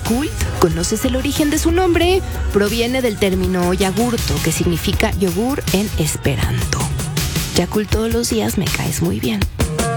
Yakult, ¿conoces el origen de su nombre? Proviene del término yagurto, que significa yogur en esperanto. Yakult, todos los días me caes muy bien.